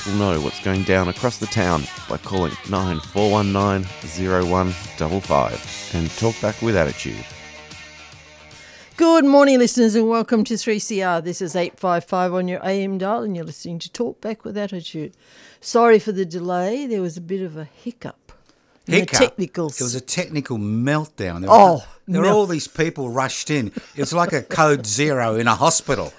people know what's going down across the town by calling 9419 0155 and talk back with attitude. Good morning, listeners, and welcome to 3CR. This is 855 on your AM dial, and you're listening to Talk Back with Attitude. Sorry for the delay. There was a bit of a hiccup. Technicals. It was a technical meltdown. There were all these people rushed in. It was like a code zero in a hospital.